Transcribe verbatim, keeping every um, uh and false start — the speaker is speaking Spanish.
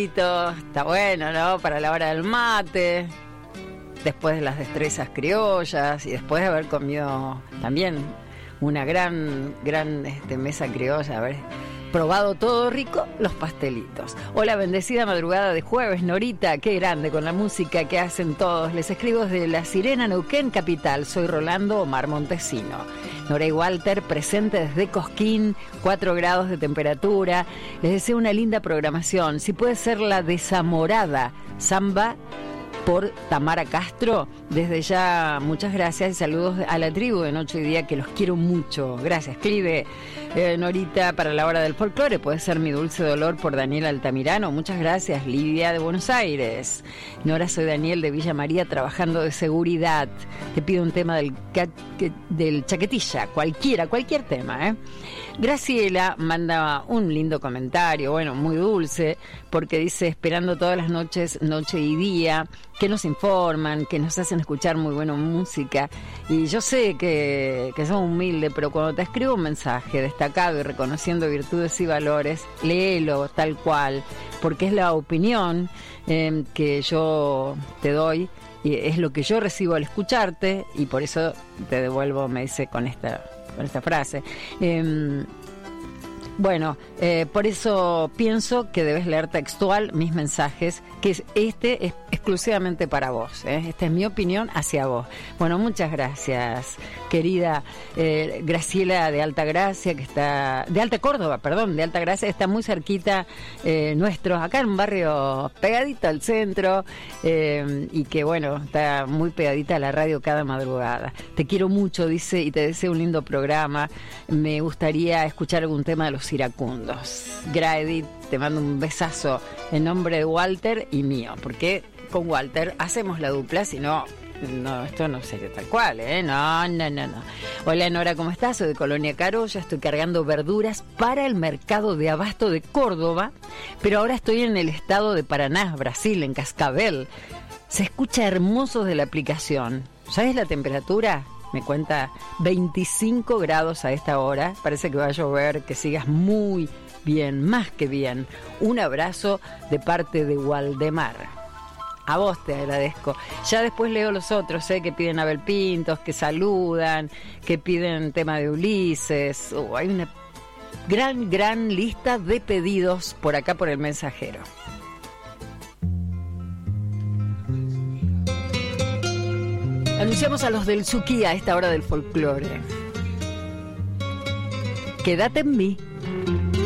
pastelito, está bueno, ¿no? Para la hora del mate, después de las destrezas criollas y después de haber comido también una gran, gran este, mesa criolla, haber probado todo rico, los pastelitos. Hola, bendecida madrugada de jueves, Norita, qué grande con la música que hacen todos. Les escribo desde La Sirena, Neuquén, capital. Soy Rolando Omar Montesino. Nora y Walter, presente desde Cosquín, cuatro grados de temperatura. Les deseo una linda programación. Si puede ser la desamorada samba por Tamara Castro, desde ya muchas gracias y saludos a la tribu de Noche y Día, que los quiero mucho. Gracias, Clive. Eh, Norita, para la hora del folclore, puede ser Mi Dulce Dolor por Daniel Altamirano. Muchas gracias, Lidia de Buenos Aires. Nora, soy Daniel de Villa María, trabajando de seguridad. Te pido un tema del, del Chaquetilla, cualquiera, cualquier tema, ¿eh? Graciela manda un lindo comentario, bueno, muy dulce, porque dice, esperando todas las noches, noche y día, que nos informan, que nos hacen escuchar muy buena música. Y yo sé que, que son humildes, pero cuando te escribo un mensaje destacado y reconociendo virtudes y valores, léelo tal cual, porque es la opinión eh, que yo te doy, y es lo que yo recibo al escucharte, y por eso te devuelvo, me dice con esta... con esta frase. Eh, bueno, eh, por eso pienso que debes leer textual mis mensajes, que este es exclusivamente para vos, ¿eh? Esta es mi opinión hacia vos. Bueno, muchas gracias, querida eh, Graciela de Altagracia, que está, de Alta Córdoba, perdón, de Altagracia, está muy cerquita eh, nuestro, acá en un barrio pegadito al centro, eh, y que bueno, está muy pegadita a la radio cada madrugada. Te quiero mucho, dice, y te deseo un lindo programa. Me gustaría escuchar algún tema de los iracundos. Graedit, te mando un besazo en nombre de Walter y mío, porque con Walter hacemos la dupla, si no, no, esto no sería tal cual, ¿eh? No, no, no, no. Hola, Nora, ¿cómo estás? Soy de Colonia Carolla, estoy cargando verduras para el mercado de abasto de Córdoba, pero ahora estoy en el estado de Paraná, Brasil, en Cascavel. Se escucha hermoso de la aplicación. ¿Sabes la temperatura? Me cuenta veinticinco grados a esta hora. Parece que va a llover, que sigas muy bien, más que bien. Un abrazo de parte de Waldemar. A vos te agradezco. Ya después leo los otros, ¿eh? Que piden Abel Pintos, que saludan, que piden tema de Ulises. Uh, hay una gran, gran lista de pedidos por acá por el mensajero. Anunciamos a los del Suquía a esta hora del folclore. Quédate en mí.